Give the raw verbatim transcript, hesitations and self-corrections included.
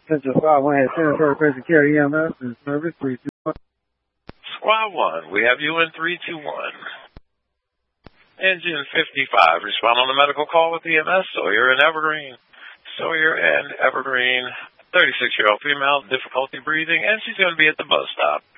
Central Squad one has Senator Person Carry E M S in service three two one. Squad one, we have you in three two one. Engine fifty-five, respond on the medical call with E M S, Sawyer and Evergreen. Sawyer and Evergreen, thirty-six-year-old female, difficulty breathing, and she's going to be at the bus stop.